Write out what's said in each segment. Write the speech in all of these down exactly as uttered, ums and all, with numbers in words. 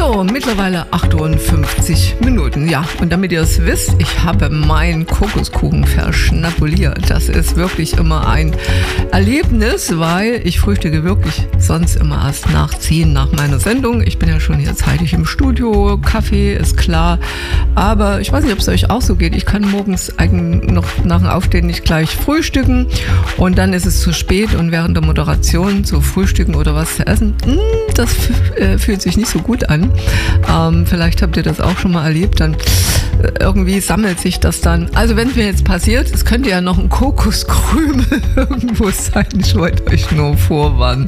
So, mittlerweile acht Uhr fünfzig Minuten. Ja, und damit ihr es wisst, ich habe meinen Kokoskuchen verschnabuliert. Das ist wirklich immer ein Erlebnis, weil ich frühstücke wirklich sonst immer erst nach zehn nach meiner Sendung. Ich bin ja schon hier zeitig im Studio, Kaffee ist klar, aber ich weiß nicht, ob es euch auch so geht. Ich kann morgens eigentlich noch nach dem Aufstehen nicht gleich frühstücken und dann ist es zu spät und während der Moderation zu frühstücken oder was zu essen, das äh, fühlt sich nicht so gut an. Ähm, vielleicht habt ihr das auch schon mal erlebt, dann irgendwie sammelt sich das dann. Also wenn es mir jetzt passiert, es könnte ja noch ein Kokoskrümel irgendwo sein. Ich wollte euch nur vorwarnen.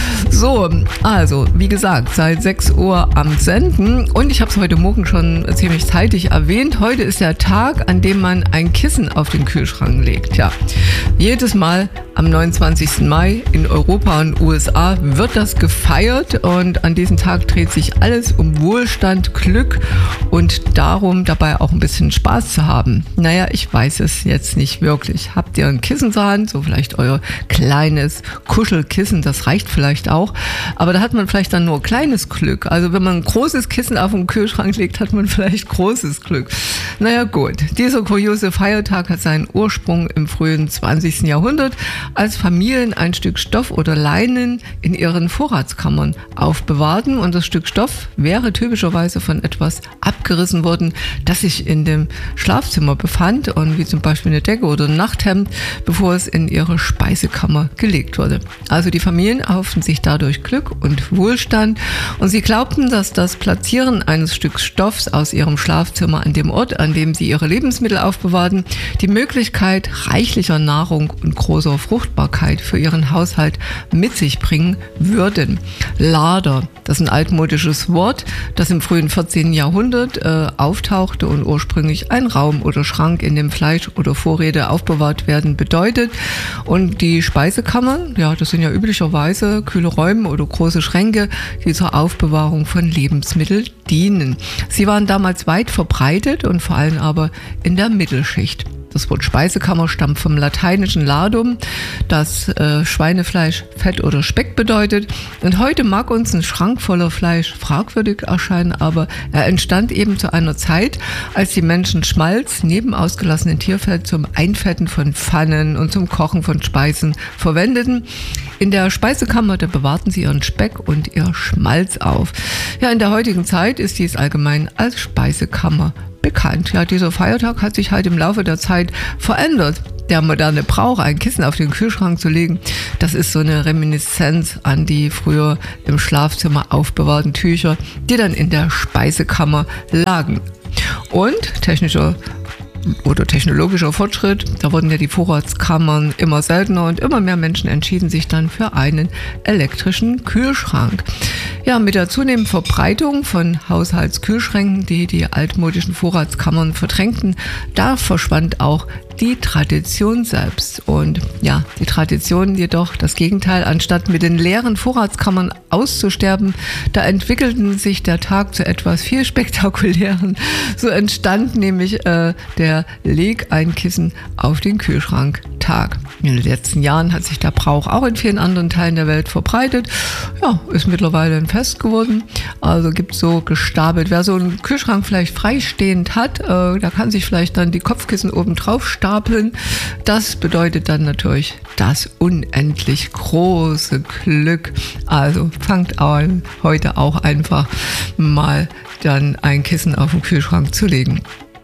So, also wie gesagt, seit sechs Uhr am Senden und ich habe es heute Morgen schon ziemlich zeitig erwähnt. Heute ist der Tag, an dem man ein Kissen auf den Kühlschrank legt. Ja, jedes Mal am neunundzwanzigsten Mai in Europa und U S A wird das gefeiert und an diesem Tag dreht sich alles um Wohlstand, Glück und darum, dabei auch ein bisschen Spaß zu haben. Naja, ich weiß es jetzt nicht wirklich. Habt ihr ein Kissen zur Hand, so vielleicht euer kleines Kuschelkissen, das reicht vielleicht auch, aber da hat man vielleicht dann nur kleines Glück. Also wenn man ein großes Kissen auf den Kühlschrank legt, hat man vielleicht großes Glück. Naja gut, dieser kuriose Feiertag hat seinen Ursprung im frühen zwanzigsten Jahrhundert, als Familien ein Stück Stoff oder Leinen in ihren Vorratskammern aufbewahrten und das Stück Stoff wäre typischerweise von etwas abgerissen worden, das sich in dem Schlafzimmer befand und wie zum Beispiel eine Decke oder ein Nachthemd, bevor es in ihre Speisekammer gelegt wurde. Also die Familien erhofften sich dadurch Glück und Wohlstand und sie glaubten, dass das Platzieren eines Stücks Stoffs aus ihrem Schlafzimmer an dem Ort, an dem sie ihre Lebensmittel aufbewahrten, die Möglichkeit reichlicher Nahrung und großer Fruchtbarkeit für ihren Haushalt mit sich bringen würden. Larder, das ist ein altmodisches Wort, das im frühen vierzehnten Jahrhundert äh, auftauchte und ursprünglich ein Raum oder Schrank, in dem Fleisch oder Vorräte aufbewahrt werden, bedeutet. Und die Speisekammern, ja, das sind ja üblicherweise kühle Räume oder große Schränke, die zur Aufbewahrung von Lebensmitteln dienen. Sie waren damals weit verbreitet und vor allem aber in der Mittelschicht. Das Wort Speisekammer stammt vom lateinischen Ladum, das äh, Schweinefleisch, Fett oder Speck bedeutet. Und heute mag uns ein Schrank voller Fleisch fragwürdig erscheinen, aber er entstand eben zu einer Zeit, als die Menschen Schmalz neben ausgelassenen Tierfett zum Einfetten von Pfannen und zum Kochen von Speisen verwendeten. In der Speisekammer, da bewahrten sie ihren Speck und ihr Schmalz auf. Ja, in der heutigen Zeit ist dies allgemein als Speisekammer bekannt. Ja, dieser Feiertag hat sich halt im Laufe der Zeit verändert. Der moderne Brauch, ein Kissen auf den Kühlschrank zu legen, das ist so eine Reminiszenz an die früher im Schlafzimmer aufbewahrten Tücher, die dann in der Speisekammer lagen. Und technischer oder technologischer Fortschritt, da wurden ja die Vorratskammern immer seltener und immer mehr Menschen entschieden sich dann für einen elektrischen Kühlschrank. Ja, mit der zunehmenden Verbreitung von Haushaltskühlschränken, die die altmodischen Vorratskammern verdrängten, da verschwand auch die Tradition selbst. Und ja, die Tradition jedoch das Gegenteil, anstatt mit den leeren Vorratskammern auszusterben, da entwickelten sich der Tag zu etwas viel spektakulären. So entstand nämlich äh, der Leg ein Kissen auf den Kühlschrank Tag. In den letzten Jahren hat sich der Brauch auch in vielen anderen Teilen der Welt verbreitet. Ja, ist mittlerweile ein Fest geworden. Also gibt es so gestapelt. Wer so einen Kühlschrank vielleicht freistehend hat, äh, da kann sich vielleicht dann die Kopfkissen oben drauf stapeln. Das bedeutet dann natürlich das unendlich große Glück. Also fangt an, heute auch einfach mal dann ein Kissen auf den Kühlschrank zu legen.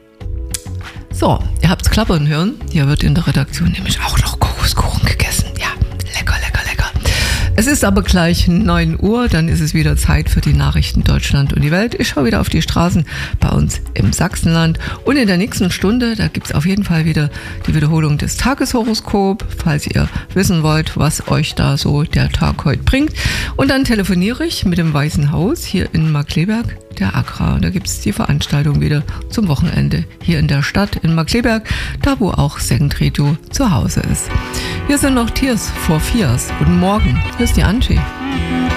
So, ihr habt's klappern hören. Hier wird in der Redaktion nämlich auch noch Kokoskuchen gegessen. Ja, lecker, lecker, lecker. Es ist aber gleich neun Uhr, dann ist es wieder Zeit für die Nachrichten Deutschland und die Welt. Ich schaue wieder auf die Straßen bei uns im Sachsenland und in der nächsten Stunde, da gibt es auf jeden Fall wieder die Wiederholung des Tageshoroskops, falls ihr wissen wollt, was euch da so der Tag heute bringt. Und dann telefoniere ich mit dem Weißen Haus hier in Markkleeberg, der Agra. Da gibt es die Veranstaltung wieder zum Wochenende hier in der Stadt in Markkleeberg, da wo auch Second Radio zu Hause ist. Hier sind noch Tears for Fears. Guten Morgen, hier ist die Angie.